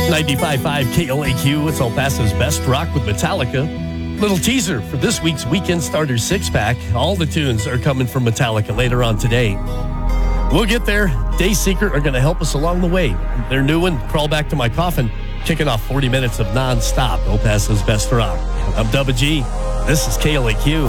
95.5 KLAQ, it's El Paso's Best Rock with Metallica. Little teaser for this week's Weekend Starter 6-pack. All the tunes are coming from Metallica later on today. We'll get there. Dayseeker are going to help us along the way. Their new one, Crawl Back to My Coffin, kicking off 40 minutes of non-stop El Paso's Best Rock. I'm Dubba G. This is KLAQ.